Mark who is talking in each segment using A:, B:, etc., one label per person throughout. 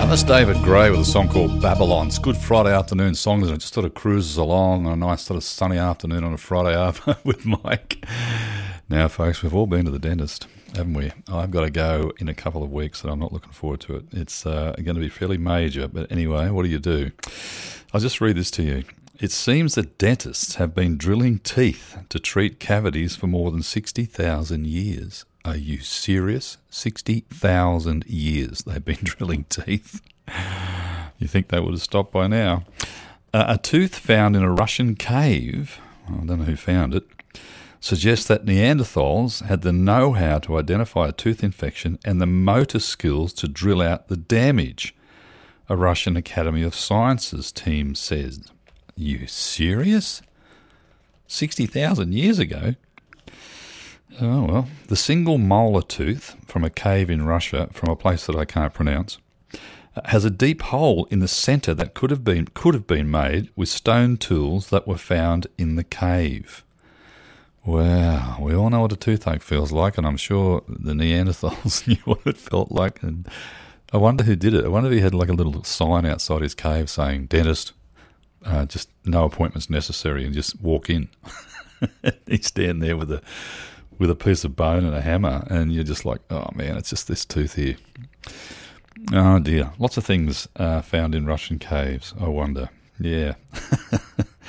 A: That's David Gray with a song called Babylon. It's good Friday afternoon songs, and it just sort of cruises along on a nice sort of sunny afternoon on a Friday afternoon with Mike. Now, folks, we've all been to the dentist, haven't we? I've got to go in a couple of weeks, and I'm not looking forward to it. It's going to be fairly major, but anyway, what do? I'll just read this to you. It seems that dentists have been drilling teeth to treat cavities for more than 60,000 years. Are you serious? 60,000 years they've been drilling teeth. You think they would have stopped by now? A tooth found in a Russian cave, I don't know who found it, suggests that Neanderthals had the know-how to identify a tooth infection and the motor skills to drill out the damage, a Russian Academy of Sciences team says. You serious? 60,000 years ago? Oh, well, the single molar tooth from a cave in Russia, from a place that I can't pronounce, has a deep hole in the centre that could have been made with stone tools that were found in the cave. Wow, we all know what a toothache feels like, and I'm sure the Neanderthals knew what it felt like. And I wonder who did it. I wonder if he had like a little sign outside his cave saying, "Dentist, just no appointments necessary," and just walk in. He's standing there with a piece of bone and a hammer, and you're just like, oh man, it's just this tooth here. Oh dear. Lots of things found in Russian caves, I wonder. Yeah.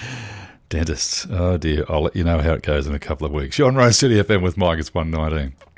A: Dentists. Oh dear. I'll let you know how it goes in a couple of weeks. You're on Rose City FM with Mike. It's 1:19.